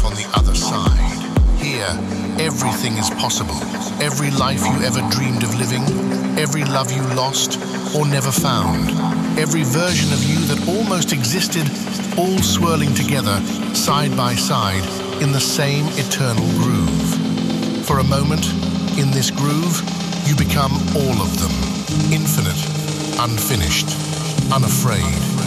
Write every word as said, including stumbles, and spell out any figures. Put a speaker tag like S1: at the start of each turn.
S1: on the other side. Here, everything is possible. Every life you ever dreamed of living, every love you lost or never found, every version of you that almost existed, all swirling together, side by side, in the same eternal groove. For a moment, in this groove, you become all of them, infinite, unfinished, unafraid.